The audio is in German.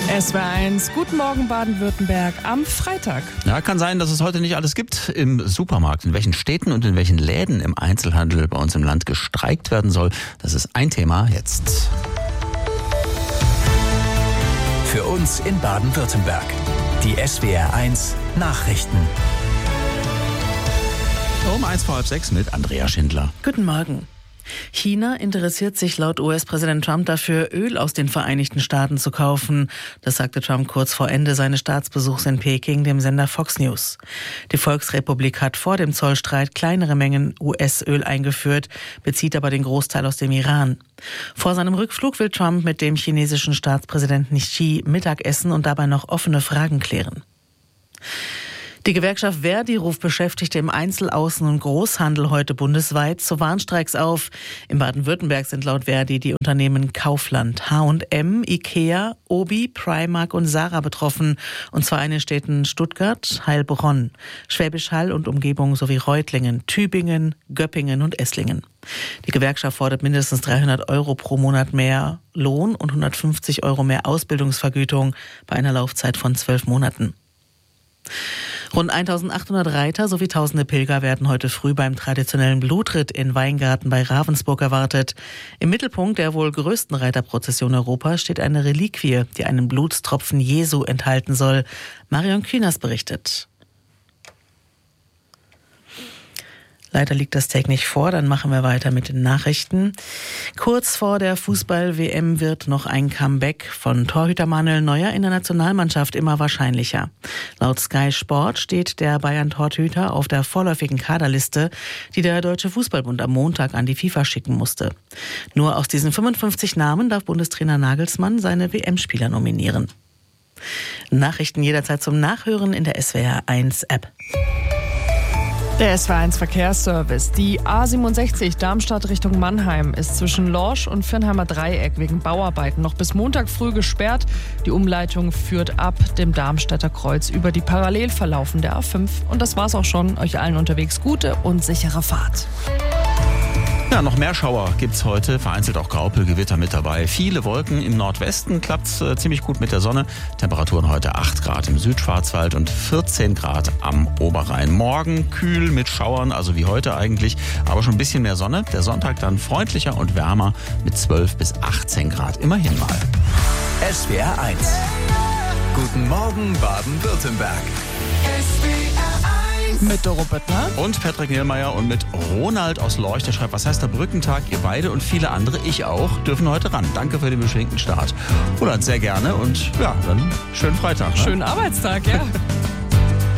SWR1, guten Morgen Baden-Württemberg am Freitag. Ja, kann sein, dass es heute nicht alles gibt im Supermarkt. In welchen Städten und in welchen Läden im Einzelhandel bei uns im Land gestreikt werden soll, das ist ein Thema jetzt. Für uns in Baden-Württemberg. Die SWR1 Nachrichten. Um 5:45 mit Andrea Schindler. Guten Morgen. China interessiert sich laut US-Präsident Trump dafür, Öl aus den Vereinigten Staaten zu kaufen. Das sagte Trump kurz vor Ende seines Staatsbesuchs in Peking dem Sender Fox News. Die Volksrepublik hat vor dem Zollstreit kleinere Mengen US-Öl eingeführt, bezieht aber den Großteil aus dem Iran. Vor seinem Rückflug will Trump mit dem chinesischen Staatspräsidenten Xi Mittagessen und dabei noch offene Fragen klären. Die Gewerkschaft ver.di ruft Beschäftigte im Einzel-, Außen- und Großhandel heute bundesweit zu Warnstreiks auf. In Baden-Württemberg sind laut ver.di die Unternehmen Kaufland, H&M, Ikea, Obi, Primark und Zara betroffen. Und zwar in den Städten Stuttgart, Heilbronn, Schwäbisch Hall und Umgebung sowie Reutlingen, Tübingen, Göppingen und Esslingen. Die Gewerkschaft fordert mindestens 300 € pro Monat mehr Lohn und 150 € mehr Ausbildungsvergütung bei einer Laufzeit von 12 Monaten. Rund 1800 Reiter sowie tausende Pilger werden heute früh beim traditionellen Blutritt in Weingarten bei Ravensburg erwartet. Im Mittelpunkt der wohl größten Reiterprozession Europas steht eine Reliquie, die einen Blutstropfen Jesu enthalten soll. Marion Kühners berichtet. Leider liegt das Take nicht vor, dann machen wir weiter mit den Nachrichten. Kurz vor der Fußball-WM wird noch ein Comeback von Torhüter Manuel Neuer in der Nationalmannschaft immer wahrscheinlicher. Laut Sky Sport steht der Bayern-Torhüter auf der vorläufigen Kaderliste, die der Deutsche Fußballbund am Montag an die FIFA schicken musste. Nur aus diesen 55 Namen darf Bundestrainer Nagelsmann seine WM-Spieler nominieren. Nachrichten jederzeit zum Nachhören in der SWR1-App. Der SWR1 Verkehrsservice. Die A67 Darmstadt Richtung Mannheim ist zwischen Lorsch und Viernheimer Dreieck wegen Bauarbeiten noch bis Montag früh gesperrt. Die Umleitung führt ab dem Darmstädter Kreuz über die parallel verlaufende A5. Und das war's auch schon. Euch allen unterwegs gute und sichere Fahrt. Ja, noch mehr Schauer gibt's heute, vereinzelt auch Graupelgewitter mit dabei. Viele Wolken im Nordwesten, klappt's ziemlich gut mit der Sonne. Temperaturen heute 8 Grad im Südschwarzwald und 14 Grad am Oberrhein. Morgen kühl mit Schauern, also wie heute eigentlich, aber schon ein bisschen mehr Sonne. Der Sonntag dann freundlicher und wärmer mit 12 bis 18 Grad. Immerhin mal. SWR1. Guten Morgen Baden-Württemberg. Mit Doro Böttner und Patrick Niehlmeier und mit Ronald aus Lorch, der schreibt, was heißt der Brückentag? Ihr beide und viele andere, ich auch, dürfen heute ran. Danke für den beschwingten Start. Ronald, sehr gerne und ja, dann schönen Freitag. Ne? Schönen Arbeitstag, ja.